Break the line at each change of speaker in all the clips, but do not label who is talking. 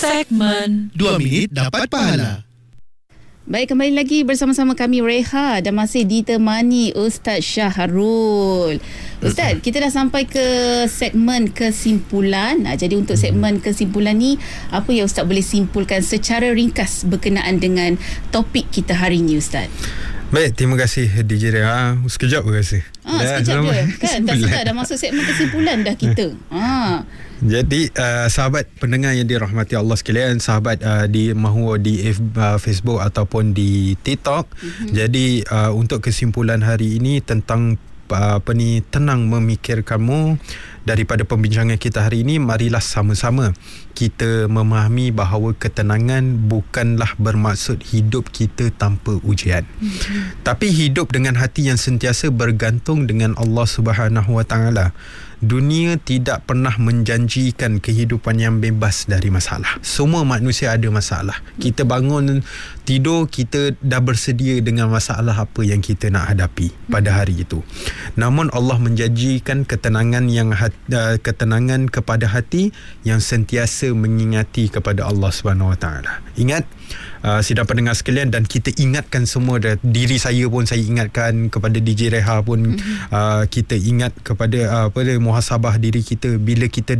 Segmen
2 minit dapat pahala.
Baik, kembali lagi bersama-sama kami Reha dan masih ditemani Ustaz Syahrul. Ustaz, kita dah sampai ke segmen kesimpulan. Jadi untuk segmen kesimpulan ni, apa yang Ustaz boleh simpulkan secara ringkas berkenaan dengan topik kita hari ni, Ustaz?
Baik, terima kasih DJ Reha. Sekejap pun rasa.
Sekejap je kan. Tak sedar dah masuk segmen kesimpulan dah kita.
Jadi sahabat pendengar yang dirahmati Allah sekalian, sahabat mahu di Facebook ataupun di TikTok. Jadi untuk kesimpulan hari ini tentang tenang memikirkanmu. Daripada pembincangan kita hari ini, marilah sama-sama kita memahami bahawa ketenangan bukanlah bermaksud hidup kita tanpa ujian. Tapi hidup dengan hati yang sentiasa bergantung dengan Allah Subhanahu Wa Taala. Dunia tidak pernah menjanjikan kehidupan yang bebas dari masalah. Semua manusia ada masalah. Kita bangun tidur, kita dah bersedia dengan masalah apa yang kita nak hadapi pada hari itu. Namun Allah menjanjikan ketenangan ketenangan kepada hati yang sentiasa mengingati kepada Allah Subhanahu Wa Taala. Ingat, sidang pendengar sekalian, dan kita ingatkan semua, diri saya pun saya ingatkan, kepada DJ Reha pun kita ingat kepada muhasabah diri kita. Bila kita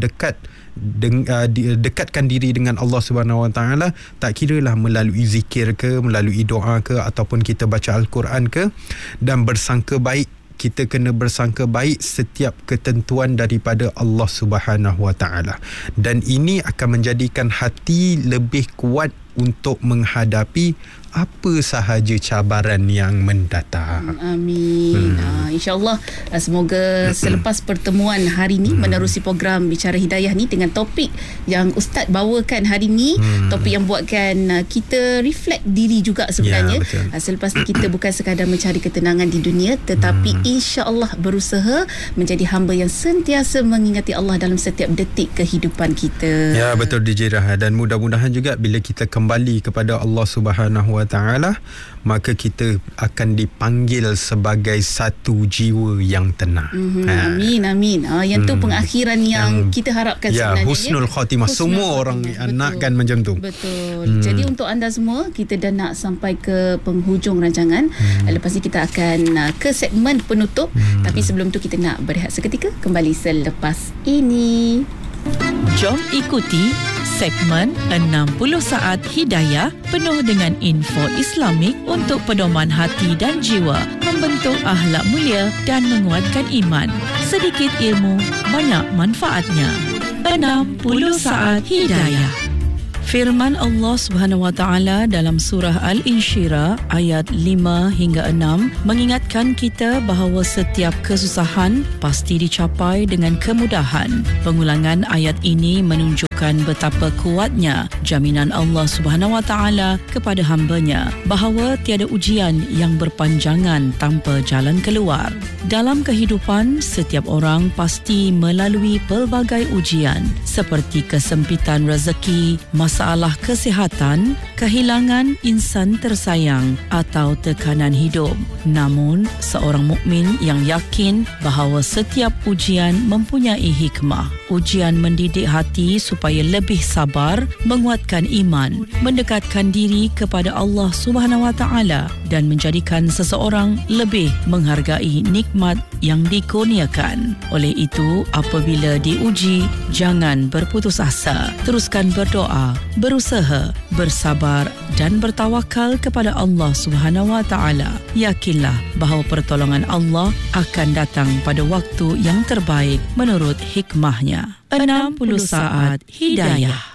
dekatkan diri dengan Allah Subhanahu Wa Taala, tak kiralah melalui zikir ke, melalui doa ke, ataupun kita baca Al-Quran ke, dan bersangka baik. Kita kena bersangka baik setiap ketentuan daripada Allah Subhanahu Wa Taala, dan ini akan menjadikan hati lebih kuat untuk menghadapi apa sahaja cabaran yang mendatang.
Amin. InsyaAllah semoga selepas pertemuan hari ni menerusi program Bicara Hidayah ni dengan topik yang Ustaz bawakan hari ni, topik yang buatkan kita reflect diri juga sebenarnya. Selepas ni kita bukan sekadar mencari ketenangan di dunia, tetapi insyaAllah berusaha menjadi hamba yang sentiasa mengingati Allah dalam setiap detik kehidupan kita.
Ya, betul DJ Reha. Dan mudah-mudahan juga bila kita kembali kepada Allah Subhanahu Wa Taala, maka kita akan dipanggil sebagai satu jiwa yang tenang.
Amin, amin. Yang tu pengakhiran yang kita harapkan sebenarnya.
Husnul khatimah. Semua orang nakkan macam tu.
Betul. Jadi untuk anda semua, kita dah nak sampai ke penghujung rancangan. Lepas ni kita akan ke segmen penutup. Tapi sebelum tu kita nak berehat seketika. Kembali selepas ini.
Jom ikuti segmen 60 Saat Hidayah penuh dengan info Islamik untuk pedoman hati dan jiwa, membentuk akhlak mulia dan menguatkan iman. Sedikit ilmu, banyak manfaatnya. 60 Saat Hidayah. Firman Allah Subhanahu Wa Taala dalam surah Al-Insyirah ayat 5 hingga 6 mengingatkan kita bahawa setiap kesusahan pasti dicapai dengan kemudahan. Pengulangan ayat ini menunjukkan betapa kuatnya jaminan Allah Subhanahu Wa Taala kepada hamba-Nya bahawa tiada ujian yang berpanjangan tanpa jalan keluar. Dalam kehidupan, setiap orang pasti melalui pelbagai ujian seperti kesempitan rezeki, masalah kesihatan, kehilangan insan tersayang atau tekanan hidup. Namun, seorang mukmin yang yakin bahawa setiap ujian mempunyai hikmah. Ujian mendidik hati supaya lebih sabar, menguatkan iman, mendekatkan diri kepada Allah Subhanahu Wa Taala dan menjadikan seseorang lebih menghargai nikmat yang dikurniakan. Oleh itu, apabila diuji, jangan berputus asa. Teruskan berdoa, berusaha, bersabar dan bertawakal kepada Allah Subhanahu Wa Taala. Yakinlah bahawa pertolongan Allah akan datang pada waktu yang terbaik menurut hikmahnya. 60 Saat Hidayah.